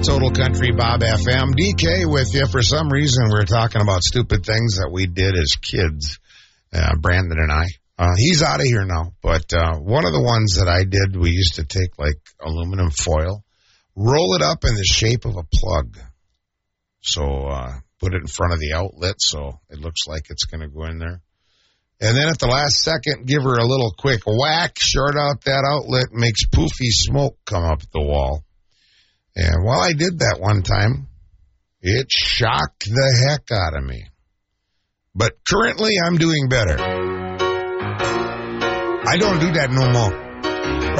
Total Country Bob FM. DK with you. For some reason, we're talking about stupid things that we did as kids, Brandon and I. He's out of here now, but one of the ones that I did, we used to take like aluminum foil, roll it up in the shape of a plug. So put it in front of the outlet so it looks like it's going to go in there. And then at the last second, give her a little quick whack, short out that outlet, makes poofy smoke come up the wall. And while I did that one time, it shocked the heck out of me. But currently, I'm doing better. I don't do that no more.